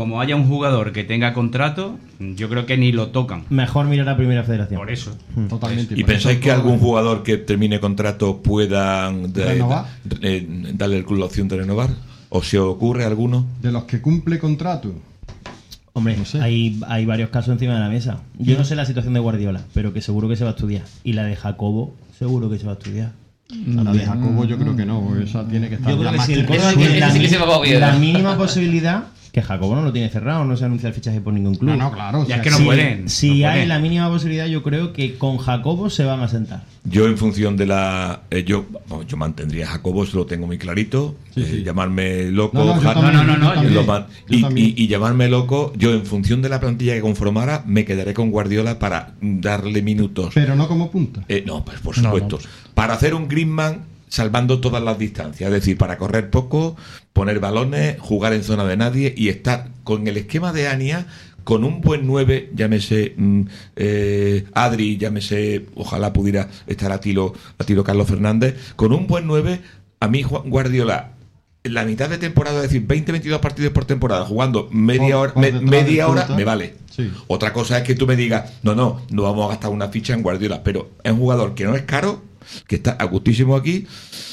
como haya un jugador que tenga contrato, yo creo que ni lo tocan. Mejor mirar a Primera Federación. Por eso. Totalmente. ¿Y pensáis que algún jugador que termine contrato pueda ¿Renovar? darle el club la opción de renovar? ¿O se ocurre alguno? De los que cumple contrato. Hombre, No sé. hay varios casos encima de la mesa. Yo no sé la situación de Guardiola, pero que seguro que se va a estudiar. Y la de Jacobo, seguro que se va a estudiar. La de Jacobo yo creo que no, porque esa tiene que estar Yo creo ya que más si que el Córdoba resuelta. tiene sí que se va a mover. la mínima posibilidad, que Jacobo no lo tiene cerrado, no se anuncia el fichaje por ningún club. No, claro. Ya o es que sea, no Si- pueden. Si no hay pueden. la mínima posibilidad, yo creo que con Jacobo se van a sentar. Yo en función de la... yo mantendría a Jacobo, se lo tengo muy clarito. Sí, sí. Llamarme loco... No, yo ja- también, no, yo también, lo man- yo también. y llamarme loco, yo en función de la plantilla que conformara, me quedaré con Guardiola para darle minutos. Pero no como punta. No, pues por supuesto. Para hacer un Griezmann salvando todas las distancias, es decir, para correr poco, poner balones, jugar en zona de nadie y estar con el esquema de Ania, con un buen 9, llámese Adri, llámese, ojalá pudiera estar a tiro Carlos Fernández, con un buen 9, a mí Guardiola, en la mitad de temporada, es decir, 20-22 partidos por temporada, jugando media hora, Por detrás media de hora, punta. me vale. Sí. Otra cosa es que tú me digas, no vamos a gastar una ficha en Guardiola, pero es un jugador que no es caro, que está a gustísimo aquí,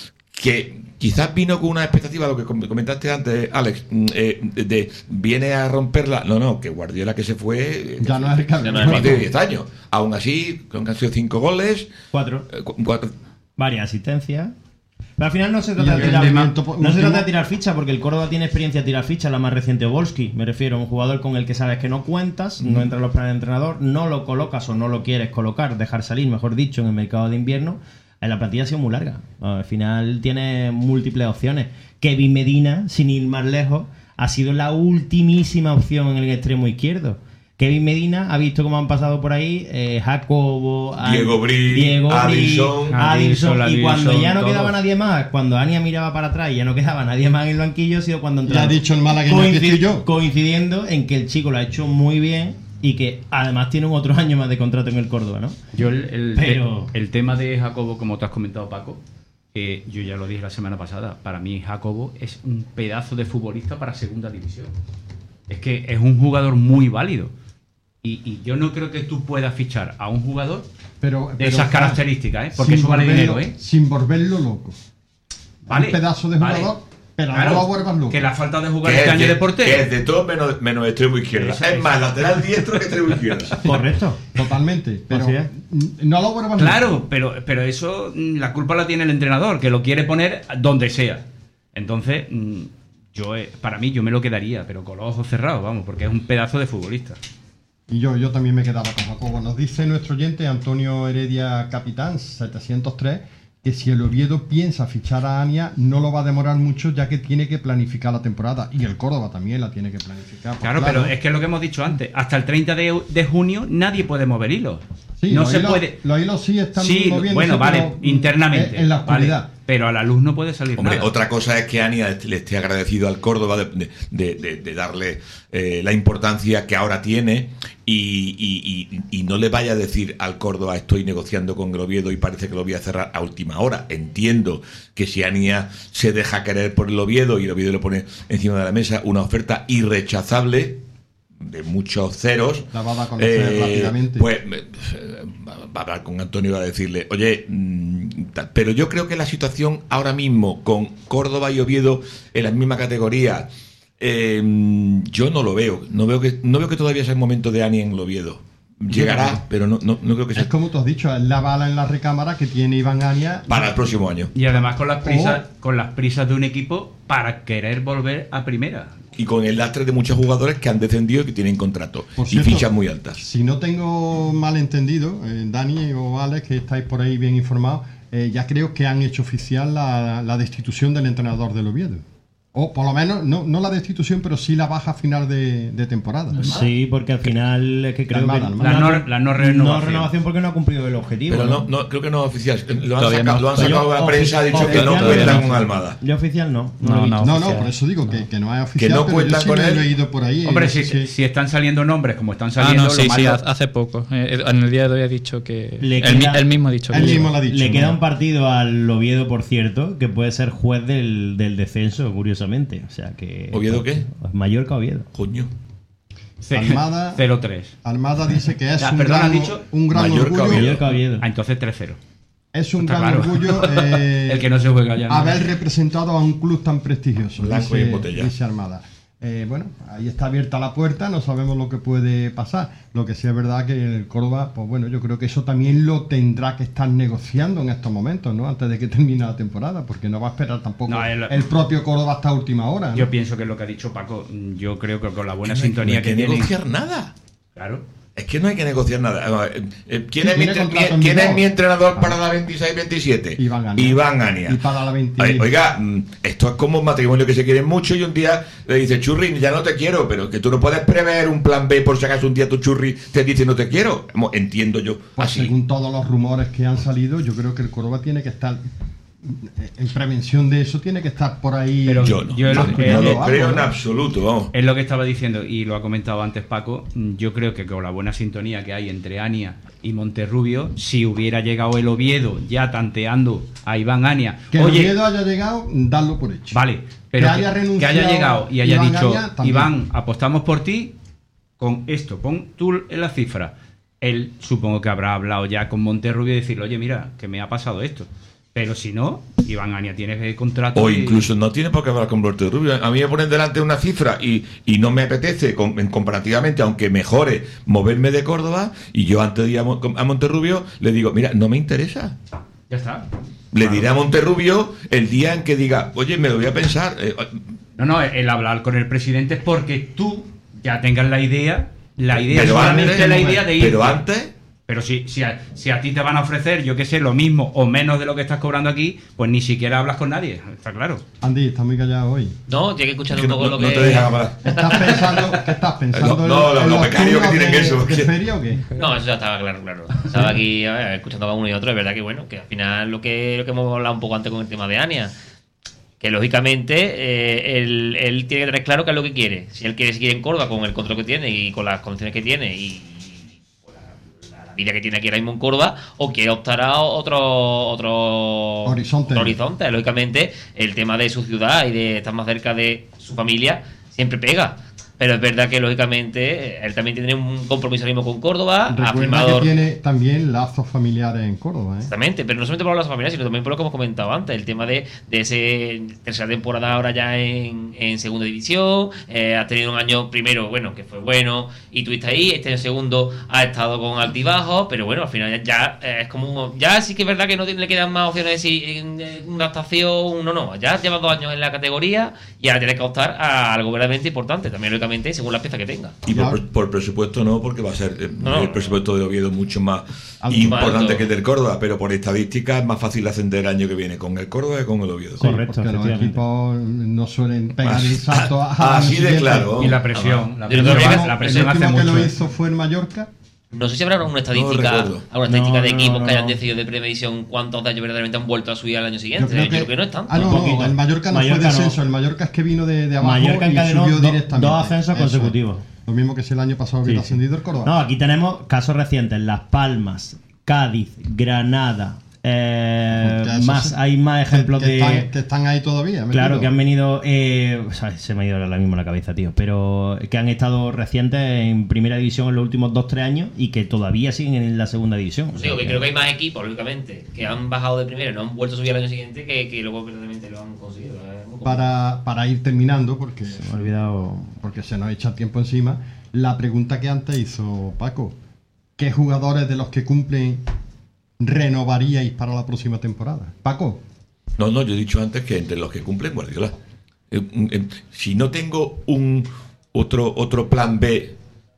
que quizás vino con una expectativa, lo que comentaste antes, Alex, de viene a romperla. No, que Guardiola que se fue Ya no es el cambio. Ya no es más de 10 años. Aún así, con han sido 5 goles, 4. 4. Varias asistencias. Pero al final no se Y trata el de tirar, rendimiento no se trata de último- tirar ficha, porque el Córdoba tiene experiencia de tirar ficha, la más reciente Volsky, me refiero, un jugador con el que sabes que no cuentas, no entra en los planes de entrenador, no lo colocas o no lo quieres colocar, dejar salir, mejor dicho, en el mercado de invierno. La plantilla ha sido muy larga. Al final tiene múltiples opciones. Kevin Medina, sin ir más lejos, ha sido la ultimísima opción en el extremo izquierdo. Kevin Medina ha visto cómo han pasado por ahí Jacobo, Diego Bri, Adilson, y cuando ya no todos. quedaba nadie más, cuando Ania miraba para atrás y ya no quedaba nadie más en el banquillo, ha sido cuando Ya entraba. ha dicho el malagueño que estoy yo. Coincidiendo en que el chico lo ha hecho muy bien y que además tiene un otro año más de contrato en el Córdoba, ¿no? Yo Pero- el tema de Jacobo, como te has comentado, Paco, yo ya lo dije la semana pasada, para mí Jacobo es un pedazo de futbolista para segunda división. Es que es un jugador muy válido. Y yo no creo que tú puedas fichar a un jugador Pero, de esas características, porque sin eso vale volverlo- dinero, ¿eh? Sin volverlo loco. Vale, Un pedazo de vale. jugador, pero Claro, no lo vuelvas loco. que la falta de jugar Que este es año de que portero. es de todo menos extremo izquierda. Eso, es eso. más, lateral diestro que extremo izquierda. Correcto. Totalmente. Pero Así es. no lo vuelvas Claro, pero eso, la culpa la tiene el entrenador, que lo quiere poner donde sea. Entonces, para mí, yo me lo quedaría, pero con los ojos cerrados, vamos, porque es un pedazo de futbolista. Y yo también me quedaba con Jacobo. Nos dice nuestro oyente Antonio Heredia Capitán 703 que si el Oviedo piensa fichar a Ania no lo va a demorar mucho, ya que tiene que planificar la temporada, y el Córdoba también la tiene que planificar. Pues Claro, pero es que es lo que hemos dicho antes, hasta el 30 de junio nadie puede mover hilos. sí, no los se hilos- puede. los hilos sí están Sí, moviéndose, bueno, vale, pero, internamente. en la vale, oscuridad. pero a la luz no puede salir Hombre, nada. otra cosa es que Ania le esté agradecido al Córdoba de darle la importancia que ahora tiene y no le vaya a decir al Córdoba estoy negociando con el Oviedo y parece que lo voy a cerrar a última hora. Entiendo que si Ania se deja querer por el Oviedo y el Oviedo le pone encima de la mesa una oferta irrechazable de muchos ceros, La va a dar a conocer rápidamente. pues va a hablar con Antonio y va a decirle, oye, tal. Pero yo creo que la situación ahora mismo con Córdoba y Oviedo en la misma categoría, yo no lo veo. No veo que todavía sea el momento de Ani en el Oviedo. Llegará, pero no creo que Es sea como tú has dicho, es la bala en la recámara que tiene Iván Ania. para el próximo año. Y además con las prisas de un equipo para querer volver a primera. Y con el lastre de muchos jugadores que han descendido y que tienen contrato Por y cierto, fichas muy altas. Si no tengo mal entendido, Dani o Alex, que estáis por ahí bien informados, ya creo que han hecho oficial la destitución del entrenador del Oviedo. O por lo menos, no la destitución, pero sí la baja final de temporada. Sí, porque al final es que creo que La no renovación porque no ha cumplido el objetivo. Pero no creo que no es oficial. Lo han Todavía sacado, no. lo han sacado a la prensa, ha dicho que no Oficial cuentan no. con Almada. Yo oficial no. No, he visto. no. No, por eso digo que no es oficial, no pero cuentan yo sí con lo he él. leído por ahí. Hombre, no sé si están saliendo nombres como están Ah, saliendo, no, sí, lo sí, malo- hace poco. En el día de hoy ha dicho que... Le Él queda- mismo ha dicho que... él mismo lo ha dicho. Le ¿no? queda un partido al Oviedo, por cierto, que puede ser juez del descenso, curiosamente. absolutamente. O sea que. ¿Oviedo qué? Mallorca, Oviedo. Coño. Almada- 0-3. Almada dice que es Perdón, ¿has dicho? un gran Mallorca, orgullo. Oviedo. Mallorca, Oviedo. Entonces 3-0. Es un Está gran claro. orgullo El que no se juega ya. ¿no? haber representado a un club tan prestigioso. Blanco y en botella. Dice Armada. Bueno, ahí está abierta la puerta, no sabemos lo que puede pasar. Lo que sí es verdad que el Córdoba, pues bueno, yo creo que eso también lo tendrá que estar negociando en estos momentos, ¿no? Antes de que termine la temporada, porque no va a esperar tampoco No, el propio Córdoba hasta última hora, ¿no? Yo pienso que es lo que ha dicho Paco. Yo creo que con la buena No hay- sintonía no hay que que tienen. negociar nada. Claro. Es que no hay que negociar nada. ¿Quién, Sí, es, mi, tiene contrato en quién Bilbao. es mi entrenador para la 26-27? Iván Ania. Iván Ania. Y para la 20. Oiga, esto es como un matrimonio que se quieren mucho y un día le dice, Churri, ya no te quiero, pero que tú no puedes prever un plan B por si acaso un día tu Churri te dice no te quiero. Entiendo yo. Pues Así. según todos los rumores que han salido, yo creo que el Córdoba tiene que estar en prevención de eso, tiene que estar por ahí. Pero Yo no, yo no, lo- no lo algo, creo ¿no? en absoluto, vamos. Es lo que estaba diciendo y lo ha comentado antes Paco. Yo creo que con la buena sintonía que hay entre Ania y Monterrubio, si hubiera llegado el Oviedo ya tanteando a Iván Ania, Que el oye, Oviedo haya llegado, darlo por hecho. vale, pero Que haya renunciado llegado y haya Iván dicho, Ania, también. Iván, apostamos por ti con esto, pon tú en la cifra. Él supongo que habrá hablado ya con Monterrubio y decirle, oye, mira, que me ha pasado esto. Pero si no, Iván Ania tiene contrato. O y- incluso no tiene por qué hablar con Roberto Rubio. A mí me ponen delante una cifra y no me apetece comparativamente, aunque mejore, moverme de Córdoba. Y yo antes de ir a Monterrubio le digo, mira, no me interesa. Ya está. Le Claro. diré a Monterrubio el día en que diga, oye, me lo voy a pensar. No, el hablar con el presidente es porque tú ya tengas la idea Pero solamente antes- la idea de ir. Pero antes, Pero si a ti te van a ofrecer, yo qué sé, lo mismo o menos de lo que estás cobrando aquí, pues ni siquiera hablas con nadie, está claro. Andy, está muy callado hoy. No, tiene que escuchar que un no, poco lo no que. te dejan hablar. ¿Estás pensando, ¿qué estás pensando? No, en los becarios que turnos tienen eso. ¿De feria o qué? No, eso ya estaba claro. Estaba aquí a ver, escuchando a uno y otro. Es verdad que, bueno, que al final lo que hemos hablado un poco antes con el tema de Ania, que lógicamente él tiene que tener claro qué es lo que quiere. Si él quiere seguir en Córdoba con el control que tiene y con las condiciones que tiene y la vida que tiene aquí ahora mismo en Córdoba, o quiere optar a otro Horizonte. horizonte. Lógicamente, el tema de su ciudad y de estar más cerca de su familia siempre pega. Pero es verdad que, lógicamente, él también tiene un compromiso ahora mismo con Córdoba. Ha Recuerda firmado. que tiene también lazos familiares en Córdoba, ¿eh? Exactamente, pero no solamente por las familias, sino también por lo que hemos comentado antes, el tema de ese tercera temporada ahora ya en segunda división, ha tenido un año primero, bueno, que fue bueno, y tuviste ahí, este año segundo ha estado con altibajos, pero bueno, al final ya es como ya sí que es verdad que no le quedan más opciones de decir una adaptación, no, ya lleva 2 años en la categoría y ahora tienes que optar a algo verdaderamente importante, también lógicamente según la pieza que tenga. Y por presupuesto no, porque va a ser No. el presupuesto de Oviedo mucho más Alto. importante Alto. que el del Córdoba, pero por estadística es más fácil ascender el año que viene con el Córdoba que con el Oviedo. Correcto, Porque los efectivamente. equipos no suelen pegar el salto Así de siguiente. claro. Y la presión, Yo creo que la presión El hace último que mucho. lo hizo fue en Mallorca. No sé si habrá alguna estadística, recuerdo. de equipos no, que hayan no. decidido de primera división cuántos de ellos verdaderamente han vuelto a subir al año Yo siguiente. Yo creo que no es tanto. Ah, no, Un poquito. el Mallorca no Mallorca fue no. descenso. El Mallorca es que vino de abajo Mallorca y encadenó subió dos directamente. ascensos Eso es. consecutivos. Lo mismo que si el año pasado hubiera Sí, sí. ascendido el Córdoba. No, aquí tenemos casos recientes: Las Palmas, Cádiz, Granada. Porque esos Más, sí- hay más ejemplos de. que están ahí todavía. Claro, metidos. que han venido. O sea, se me ha ido ahora mismo la cabeza, tío. Pero que han estado recientes en primera división en los últimos 2-3 años y que todavía siguen en la segunda división. O sea, Digo que creo que hay más equipos, lógicamente, que han bajado de primera y no han vuelto a subir al año siguiente que luego verdaderamente lo han conseguido. Es muy complicado. Para ir terminando, porque se me ha olvidado. porque se nos echa tiempo encima, la pregunta que antes hizo Paco: ¿qué jugadores de los que cumplen renovaríais para la próxima temporada? Paco, No, yo he dicho antes que entre los que cumplen Guardiola. Si no tengo otro plan B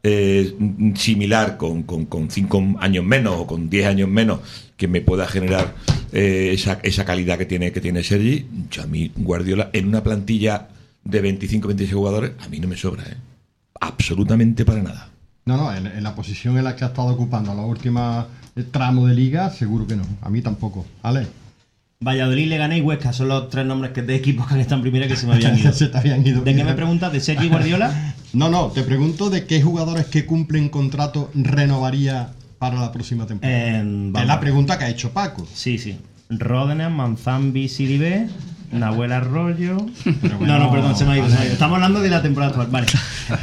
similar con 5 años menos o con 10 años menos que me pueda generar esa calidad que tiene Sergi, yo a mí Guardiola en una plantilla de 25-26 jugadores a mí no me sobra, absolutamente para nada. no, en la posición en la que ha estado ocupando la última tramo de liga, seguro que no. A mí tampoco. ¿Vale? Valladolid, Leganés y Huesca son los 3 nombres de equipos que han estado en primera que se me habían ido. Se te habían ido. ¿De qué me preguntas? ¿De Sergi Guardiola? No, te pregunto de qué jugadores que cumplen contrato renovaría para la próxima temporada. Vamos. Es la pregunta que ha hecho Paco. Sí. Ródenas, Manzambi, Sidibé Nahuel Arroyo. No, perdón, se me ha ido. Estamos hablando de la temporada actual. Vale.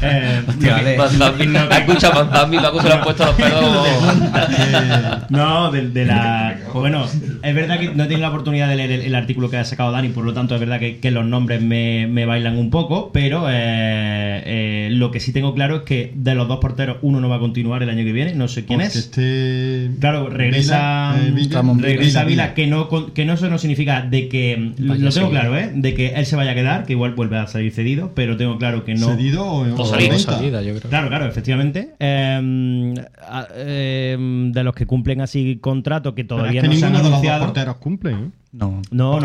Escucha, Manzambi, Paco se lo han puesto los pelos. No, de la. Bueno, es verdad que no he tenido la oportunidad de leer el artículo que ha sacado Dani, por lo tanto, es verdad que los nombres me bailan un poco, pero lo que sí tengo claro es que de los dos porteros, uno no va a continuar el año que viene, no sé quién es. Claro, regresa Vila, que eso no significa de que. Lo tengo claro, de que él se vaya a quedar, que igual vuelve a salir cedido, pero tengo claro que no. ¿Cedido o salida, yo creo. Claro, efectivamente. De los que cumplen así contrato que todavía no se han ninguno de los dos anunciado. porteros cumplen, ¿eh? No.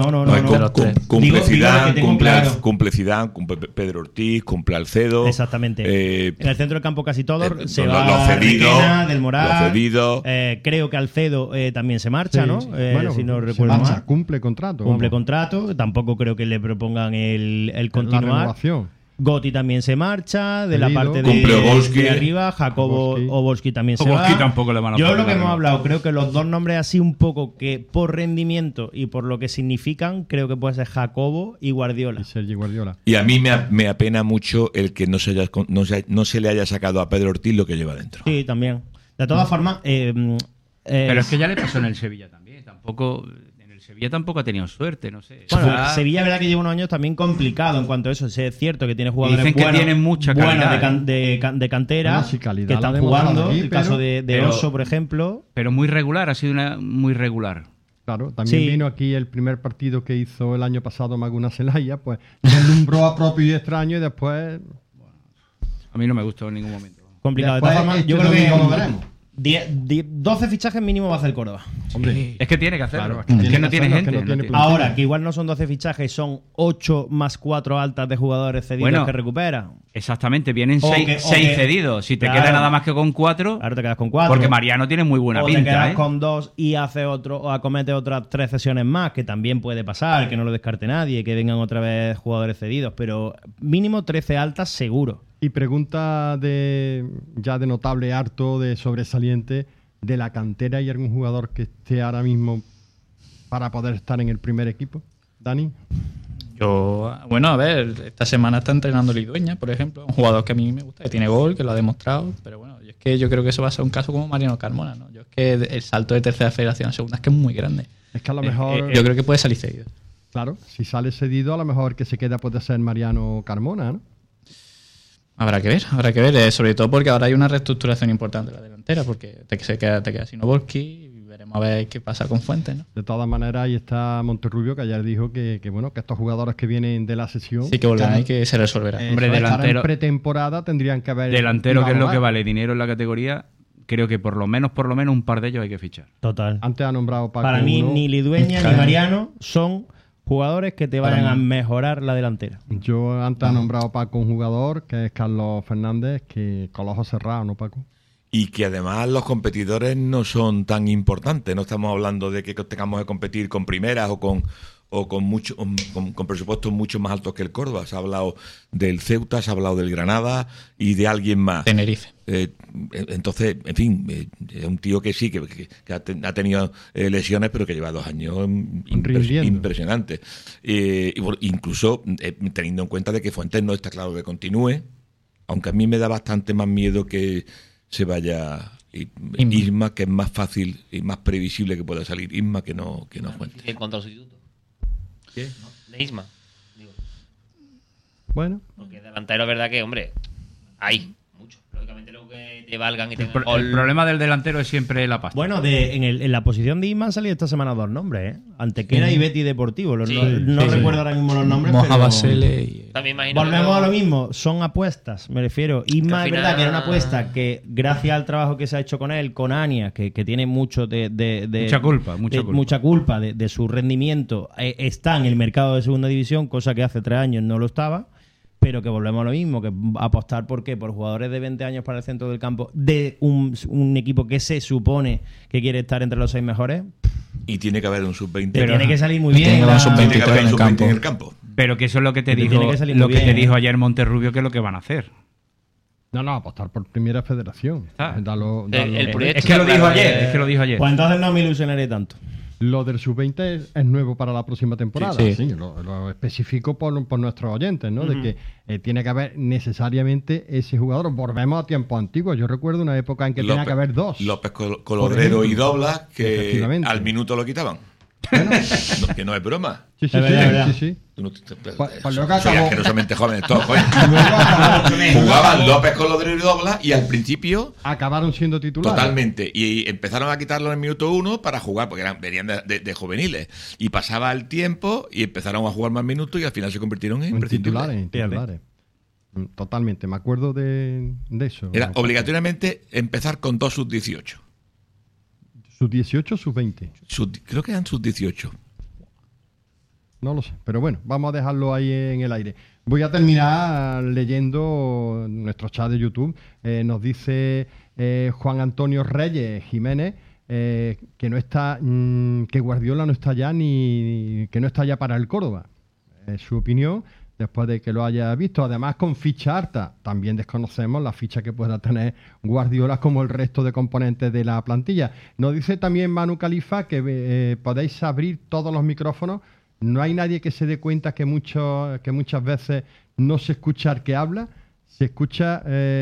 Cumple Zidane, cumple Pedro Ortiz, cumple Alcedo. Exactamente. En el centro del campo casi todos. Se los va cedidos, Requena, Del Moral. los cedidos. Creo que Alcedo también se marcha, Sí, ¿no? sí. Bueno, si no se recuerdo marcha, mal. cumple contrato. Cumple vamos. contrato. Tampoco creo que le propongan el La continuar. renovación. Gotti también se marcha, de la Cedido. parte Cumple Obolski. de arriba, Jacobo Obolski también se va. Obolski tampoco le van a Yo poner lo que la hemos renovación. hablado, creo que los dos nombres así un poco que por rendimiento y por lo que significan, creo que puede ser Jacobo y Guardiola. Y Sergi Guardiola. Y a mí me apena mucho el que no se le haya sacado a Pedro Ortiz lo que lleva dentro. Sí, también. De todas formas, Pero es que ya le pasó en el Sevilla también. En el Sevilla tampoco ha tenido suerte, no sé. bueno, Ya- Sevilla es verdad que lleva unos años también complicado en cuanto a eso. Sí, es cierto que tiene jugadores Dicen que buenos, tienen mucha buenos calidad, de cantera, Bueno, sí, calidad que la están ha demostrado jugando. aquí, El caso de pero- Oso, por ejemplo. Pero muy regular, ha sido muy regular. Claro, también Sí. vino aquí el primer partido que hizo el año pasado Maguna Celaya, pues deslumbró a propio y extraño y después. A mí no me gustó en ningún momento. Complicado. Después, de todas formas, yo este creo domingo lo que veremos. 12 fichajes mínimo va a hacer Córdoba. Hombre, Es que tiene que hacerlo. Claro, es que no tiene hacerlo, gente. que no no tiene tiene- plan. Ahora, que igual no son 12 fichajes, son 8 más 4 altas de jugadores cedidos Bueno. que recupera. Exactamente, vienen O 6 que- cedidos. Si te claro. queda nada más que con 4, Ahora te quedas con 4. porque Mariano tiene muy buena o te pinta. quedas ¿eh? con 2 y hace otro, o acomete otras 3 sesiones más, que también puede pasar, que no lo descarte nadie, que vengan otra vez jugadores cedidos, pero mínimo 13 altas seguro. y pregunta ya de notable, harto, de sobresaliente, de la cantera, ¿hay algún jugador que esté ahora mismo para poder estar en el primer equipo? Dani. Bueno, a ver, esta semana está entrenando Lidueña, por ejemplo, un jugador que a mí me gusta, que tiene gol, que lo ha demostrado, pero bueno, es que yo creo que eso va a ser un caso como Mariano Carmona, ¿no? Yo es que el salto de tercera federación a segunda es que es muy grande. Es que a lo mejor, Yo creo que puede salir cedido. claro, si sale cedido, a lo mejor que se queda puede ser Mariano Carmona, ¿no? Habrá que ver, sobre todo porque ahora hay una reestructuración importante de la delantera, porque te queda sin Obolski y veremos a ver qué pasa con Fuentes, ¿no? De todas maneras, ahí está Monterrubio, que ayer dijo que bueno, que estos jugadores que vienen de la sesión, Sí que volverán y que se resolverá. Hombre, estar delantero- en pretemporada tendrían que haber Delantero, que es lo que vale. vale dinero en la categoría, creo que por lo menos un par de ellos hay que fichar. Total. Antes ha nombrado Paco Para mí, uno. ni Lidueña ni Mariano son jugadores que te vayan a mejorar la delantera. Yo antes he nombrado Paco un jugador, que es Carlos Fernández, que con los ojos cerrados, ¿no, Paco? Y que además los competidores no son tan importantes. No estamos hablando de que tengamos que competir con primeras o con presupuestos mucho más altos que el Córdoba. Se ha hablado del Ceuta, se ha hablado del Granada y de alguien más. Tenerife. Entonces, en fin, es un tío que sí, que ha tenido lesiones, pero que lleva 2 años Rindiendo. impresionantes. Incluso teniendo en cuenta de que Fuentes no está claro que continúe, aunque a mí me da bastante más miedo que se vaya Isma, que es más fácil y más previsible que pueda salir Isma que no Fuentes. En cuanto al sustituto. ¿Qué? De Isma. Digo, Bueno, porque delantero, es verdad que, hombre, hay mucho. Lógicamente, lo que te valgan y El, tengan pro- gol. el problema del delantero es siempre la pasta. Bueno, en la posición de Isma han salido esta semana 2 nombres, ¿eh? Antequera y Betty Deportivo. Sí. No Sí. recuerdo ahora mismo los nombres, Moja pero... Basele y... También imagino Volvemos que a lo mismo, son apuestas, me refiero. Isma Que al es verdad final- que era una apuesta que, gracias al trabajo que se ha hecho con él, con Ania, que tiene mucho de Mucha culpa. de su rendimiento, está en el mercado de segunda división, cosa que hace 3 años no lo estaba, pero que volvemos a lo mismo, que apostar por jugadores de 20 años para el centro del campo de un equipo que se supone que quiere estar entre los 6 mejores, Y tiene que haber un sub-20. te tiene que salir muy Tiene bien. que haber un sub-20. Tiene que haber un en el sub-20 campo. en el campo. Pero que eso es lo que te Que dijo, tiene que salir lo muy que te bien, dijo ¿eh? ayer Monterrubio, que es lo que van a hacer. no, apostar por primera federación. Ah. Dalo- El proyecto Es que lo está dijo claro, ayer, es que lo dijo ayer. Pues entonces no me ilusionaré tanto. Lo del sub-20 es nuevo para la próxima temporada. Sí. Sí, lo especifico por nuestros oyentes, ¿no? De que tiene que haber necesariamente ese jugador. Volvemos a tiempos antiguos. Yo recuerdo una época en que tenía que haber dos. López Colodrero y Doblas, que Efectivamente. al minuto lo quitaban. Bueno, No, que no es broma. sí, Es verdad. sí. Tú no Pues luego soy acabó- asquerosamente jóvenes todos, coño. Luego Jugaban López Colodrero y Doblas y al principio acabaron siendo titulares. totalmente. Y empezaron a quitarlo en el minuto 1 para jugar, porque venían de juveniles. Y pasaba el tiempo y empezaron a jugar más minutos y al final se convirtieron en En imprescindibles. titulares, en titulares. Totalmente, me acuerdo de eso. Era obligatoriamente empezar con 2 sub-18. Sub-18 o sub-20. Creo que eran sub-18. No lo sé, pero bueno, vamos a dejarlo ahí en el aire. Voy a terminar leyendo nuestro chat de YouTube. Nos dice Juan Antonio Reyes Jiménez que no está, que Guardiola no está ya que no está ya para el Córdoba. Su opinión, después de que lo haya visto. Además, con ficha harta. También desconocemos la ficha que pueda tener Guardiola como el resto de componentes de la plantilla. Nos dice también Manu Califa que podéis abrir todos los micrófonos. No hay nadie que se dé cuenta que muchas veces no se escucha al que habla, se escucha...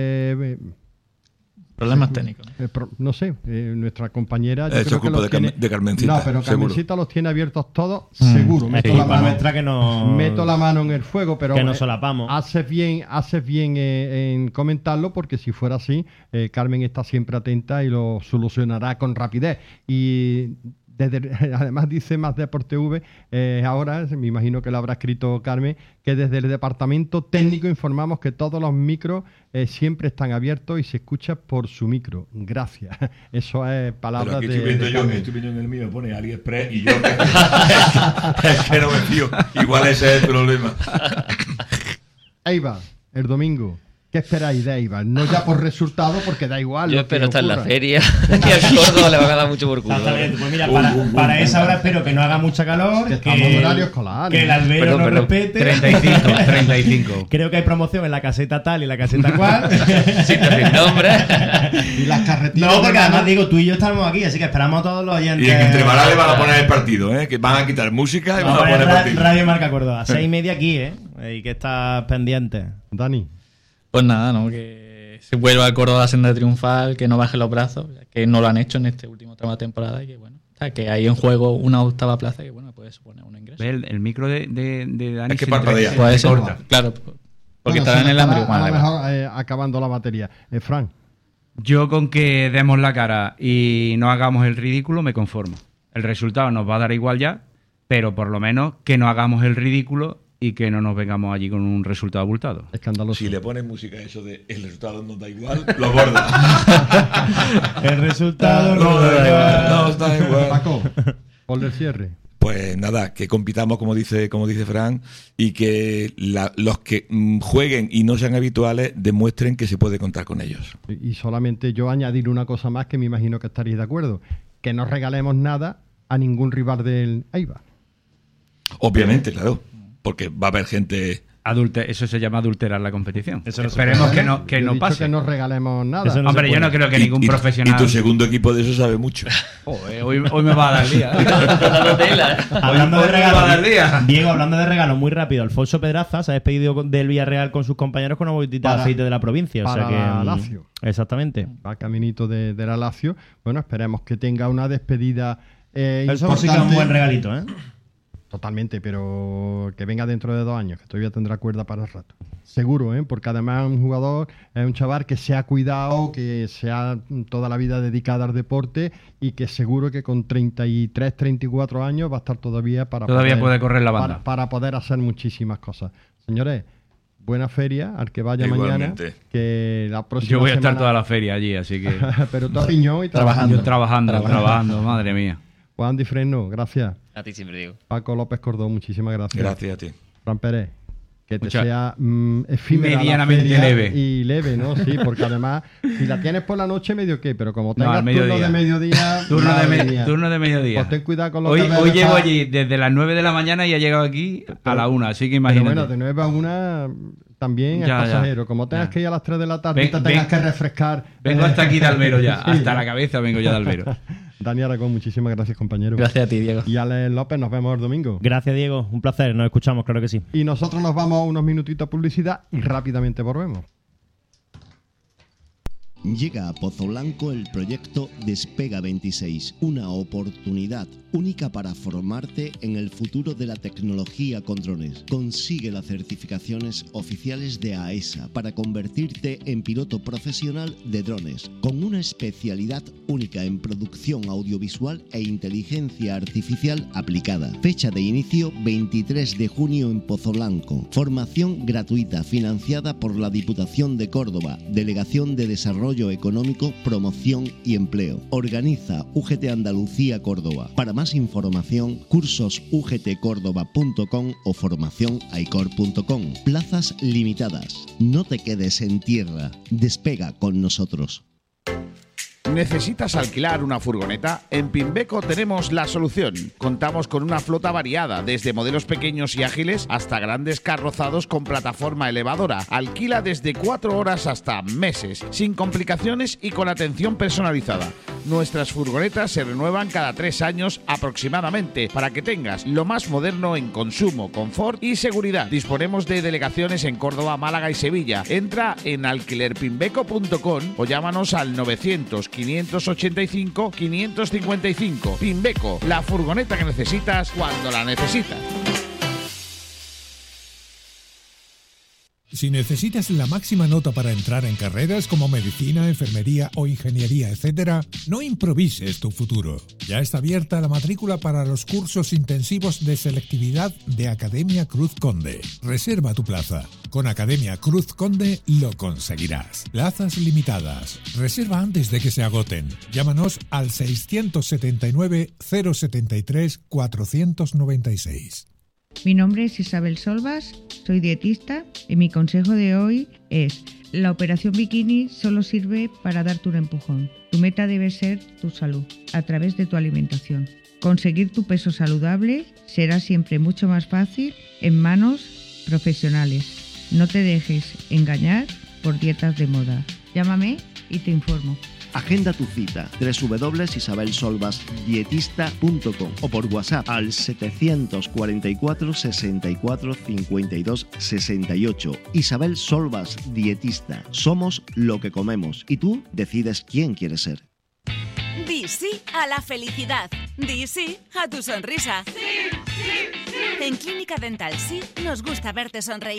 Problemas técnicos. no sé, nuestra compañera... yo Eso creo es que culpa los de Carmencita, No, pero seguro. Carmencita los tiene abiertos todos, seguro. Es Meto la culpa mano, nuestra que no... meto la mano en el fuego, pero Que nos solapamos. haces bien en comentarlo, porque si fuera así, Carmen está siempre atenta y lo solucionará con rapidez. Y además dice Más Deporte V, ahora, me imagino que lo habrá escrito Carmen, que desde el departamento técnico informamos que todos los micros siempre están abiertos y se escucha por su micro. Gracias. Eso es Pero palabras aquí de estoy viendo Carmen. estoy viendo en el mío, pone AliExpress y yo es que no me fío. Igual ese es el problema. Eibar, el domingo. ¿Qué esperáis de Eibar? No ya por resultado, porque da igual. Yo lo que espero estar en la ocurra. feria y al Córdoba le van a dar mucho por culo. Exactamente. Pues mira, para esa hora espero que no haga mucha calor, Que estamos en horario escolar, que el albero Perdón, nos perdón. respete. 35. Creo que hay promoción en la caseta tal y la caseta cual. Sin decir nombre. Y las carretillas. No, porque de además mano- digo, tú y yo estamos aquí, así que esperamos a todos los oyentes. Y en Entrevarales van a poner el partido, ¿eh? Que van a quitar música y van Vamos a a poner poner partido. Radio Marca Córdoba. 6:30 aquí, Y que estás pendiente. Dani. Pues nada, ¿no? Que se vuelva al Córdoba a la senda triunfal, que no bajen los brazos, que no lo han hecho en este último tramo de temporada y que bueno, o sea, que hay en juego una octava plaza que bueno, puede suponer un ingreso. Ve, el micro de Dani Es que se parpadea. entre- Puede se ser, corta. claro, porque Bueno, estará se en el nos hambre. estará Bueno, a lo da igual. mejor acabando la batería. Fran. Yo con que demos la cara y no hagamos el ridículo me conformo. El resultado nos va a dar igual ya, pero por lo menos que no hagamos el ridículo y que no nos vengamos allí con un resultado abultado. Escandaloso. Si le pones música a eso de el resultado nos da igual, lo aborda. El resultado No da igual. Paco, por el cierre. Pues nada, que compitamos como dice Fran y que los que jueguen y no sean habituales demuestren que se puede contar con ellos. Y solamente yo añadir una cosa más que me imagino que estaréis de acuerdo. Que no regalemos nada a ningún rival del Eibar. Obviamente, claro, porque va a haber gente... Eso se llama adulterar la competición. Eso no se Esperemos puede. que Yo he no dicho pase. que no regalemos nada. Eso no Hombre, se yo no puede. creo que ningún profesional... Y tu segundo equipo de eso sabe mucho. Joder, hoy me va a dar el día. Dando tela. Hablando Hoy de me va a dar regalos, día. Diego, hablando de regalos, muy rápido. Alfonso Pedraza se ha despedido del Villarreal con sus compañeros con una botellita de Para- aceite de la provincia. O sea para que, la Lazio. Exactamente. Va caminito de la Lazio. Bueno, esperemos que tenga una despedida Eso sí que es un importante. buen regalito, ¿eh? Totalmente, pero que venga dentro de 2 años, que todavía tendrá cuerda para el rato. Seguro, porque además es un jugador, es un chaval que se ha cuidado, que se ha toda la vida dedicado al deporte y que seguro que con 33, 34 años va a estar todavía Todavía puede correr la banda. para poder hacer muchísimas cosas. Señores, buena feria al que vaya mañana. Igualmente. Que la próxima Yo voy a estar semana- toda la feria allí, así que... Pero tú a piñón y Yo trabajando. trabajando, madre mía. Juan Di Fresno, gracias. A ti siempre digo. Paco López Cordón, muchísimas gracias. Gracias a ti. Fran Pérez, que te Muchas- sea efímera la medianamente feria leve. y leve, ¿no? Sí, porque además, si la tienes por la noche, medio qué, pero como No, tengas al turno mediodía. de mediodía... Turno de mediodía. Pues ten cuidado con lo Hoy que ves hoy de llego esa- allí desde las 9 de la mañana y he llegado aquí a la 1, así que Pero imagínate. bueno, de 9 a 1 también Ya, es ya. pasajero. Como tengas Ya. que ir a las 3 de la tarde Ven- y te tengas ven- que refrescar. Vengo hasta aquí de Albero ya, Sí. hasta la cabeza vengo ya de Albero. Dani Aragón, muchísimas gracias, compañero. Gracias a ti, Diego. Y Alex López, nos vemos el domingo. Gracias, Diego. Un placer. Nos escuchamos, claro que sí. Y nosotros nos vamos a unos minutitos a publicidad y rápidamente volvemos. Llega a Pozo Blanco el proyecto Despega 26, una oportunidad única para formarte en el futuro de la tecnología con drones. Consigue las certificaciones oficiales de AESA para convertirte en piloto profesional de drones, con una especialidad única en producción audiovisual e inteligencia artificial aplicada. Fecha de inicio 23 de junio en Pozo Blanco. Formación gratuita financiada por la Diputación de Córdoba, Delegación de Desarrollo Económico, Promoción y Empleo. Organiza UGT Andalucía Córdoba. Para más información, cursosugtcordoba.com o formacionaicor.com. Plazas limitadas. No te quedes en tierra. Despega con nosotros. ¿Necesitas alquilar una furgoneta? En Pimbeco tenemos la solución. Contamos con una flota variada, desde modelos pequeños y ágiles hasta grandes carrozados con plataforma elevadora. Alquila desde 4 horas hasta meses, sin complicaciones y con atención personalizada. Nuestras furgonetas se renuevan cada 3 años aproximadamente, para que tengas lo más moderno en consumo, confort y seguridad. Disponemos de delegaciones en Córdoba, Málaga y Sevilla. Entra en alquilerpimbeco.com o llámanos al 900-585-555. Pimbeco, la furgoneta que necesitas cuando la necesitas. Si necesitas la máxima nota para entrar en carreras como medicina, enfermería o ingeniería, etc., no improvises tu futuro. Ya está abierta la matrícula para los cursos intensivos de selectividad de Academia Cruz Conde. Reserva tu plaza. Con Academia Cruz Conde lo conseguirás. Plazas limitadas. Reserva antes de que se agoten. Llámanos al 679 073 496. Mi nombre es Isabel Solvas, soy dietista y mi consejo de hoy es: la operación bikini solo sirve para darte un empujón. Tu meta debe ser tu salud a través de tu alimentación. Conseguir tu peso saludable será siempre mucho más fácil en manos profesionales. No te dejes engañar por dietas de moda. Llámame y te informo. Agenda tu cita www.isabelsolvasdietista.com o por WhatsApp al 744 64 52 68. Isabel Solvas Dietista. Somos lo que comemos y tú decides quién quieres ser. Di sí a la felicidad. Di sí a tu sonrisa. Sí, sí, sí. En Clínica Dental Sí nos gusta verte sonreír.